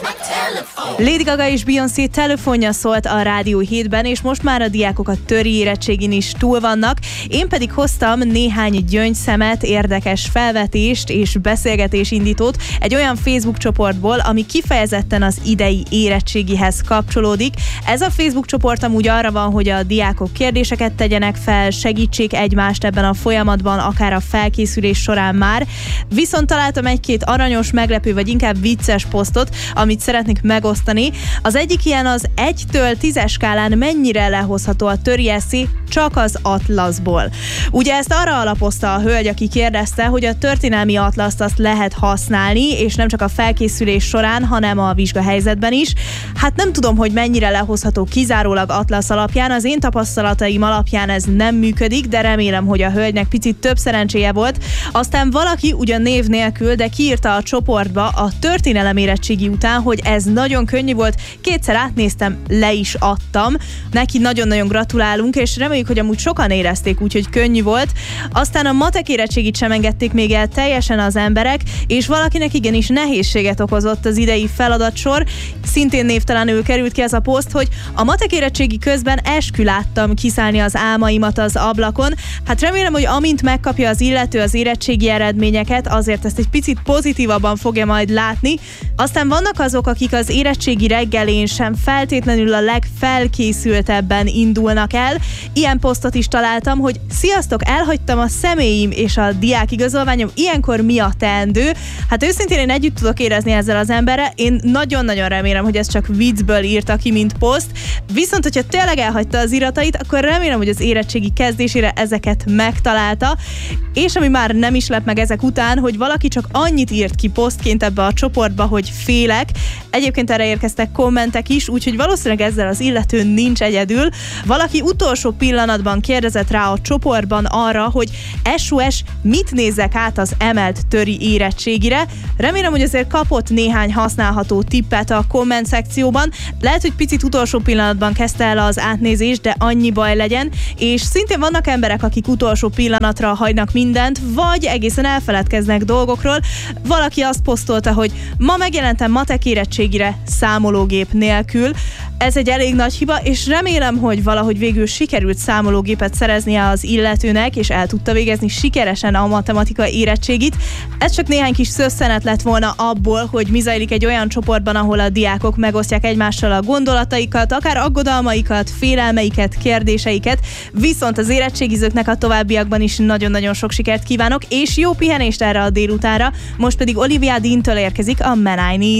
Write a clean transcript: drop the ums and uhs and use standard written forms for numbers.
Lady Gaga és Beyoncé telefonja szólt a Rádió 7-ben, és most már a diákok a töri érettségin is túl vannak. Én pedig hoztam néhány gyöngyszemet, érdekes felvetést és beszélgetésindítót egy olyan Facebook csoportból, ami kifejezetten az idei érettségihez kapcsolódik. Ez a Facebook csoport amúgy arra van, hogy a diákok kérdéseket tegyenek fel, segítsék egymást ebben a folyamatban, akár a felkészülés során már. Viszont találtam egy-két aranyos, meglepő vagy inkább vicces posztot, amit szeretnék megosztani. Az egyik ilyen az 1-től 10-es skálán mennyire lehozható a töri esszé csak az atlaszból. Ugye ezt arra alapozta a hölgy, aki kérdezte, hogy a történelmi atlaszt azt lehet használni, és nem csak a felkészülés során, hanem a vizsgahelyzetben is. Hát nem tudom, hogy mennyire lehozható kizárólag atlasz alapján, az én tapasztalataim alapján ez nem működik, de remélem, hogy a hölgynek picit több szerencséje volt. Aztán valaki ugyan név nélkül, de kiírta a csoportba a történelem érettségi után, hogy ez nagyon könnyű volt, kétszer átnéztem, le is adtam. Neki nagyon-nagyon gratulálunk, és reméljük, hogy amúgy sokan érezték úgy, hogy könnyű volt. Aztán a matek érettségit sem engedték még el teljesen az emberek, és valakinek igenis nehézséget okozott az idei feladatsor. Szintén névtelenül került ki ez a poszt, hogy a matek érettségi közben eskü láttam kiszállni az álmaimat az ablakon. Hát remélem, hogy amint megkapja az illető az érettségi eredményeket, azért ezt egy picit pozitívabban fogja majd látni. Aztán vannak azok, akik az érettségi reggelén sem feltétlenül a legfelkészültebben indulnak el. Ilyen posztot is találtam, hogy sziasztok, elhagytam a személyim és a diákigazolványom, ilyenkor mi a teendő? Hát őszintén én együtt tudok érezni ezzel az emberrel, én nagyon-nagyon remélem, hogy ez csak viccből írta ki, mint poszt, viszont hogyha tényleg elhagyta az iratait, akkor remélem, hogy az érettségi kezdésére ezeket megtalálta, és ami már nem is lep meg ezek után, hogy valaki csak annyit írt ki posztként ebbe a csoportba, hogy félek. Egyébként erre érkeztek kommentek is, úgyhogy valószínűleg ezzel az illető nincs egyedül. Valaki utolsó pillanatban kérdezett rá a csoportban arra, hogy SOS, mit nézzek át az emelt töri érettségire. Remélem, hogy azért kapott néhány használható tippet a komment szekcióban. Lehet, hogy picit utolsó pillanatban kezdte el az átnézést, de annyi baj legyen. És szintén vannak emberek, akik utolsó pillanatra hagynak mindent, vagy egészen elfeledkeznek dolgokról. Valaki azt posztolta, hogy ma megjelentem matek érettségire számológép nélkül. Ez egy elég nagy hiba, és remélem, hogy valahogy végül sikerült számológépet szereznie az illetőnek, és el tudta végezni sikeresen a matematika érettségit. Ez csak néhány kis szösszenet lett volna abból, hogy mi zajlik egy olyan csoportban, ahol a diákok megosztják egymással a gondolataikat, akár aggodalmaikat, félelmeiket, kérdéseiket, viszont az érettségizőknek a továbbiakban is nagyon-nagyon sok sikert kívánok, és jó pihenést erre a délutánra. Most pedig Olivia Dean-től érkezik a Man I Need.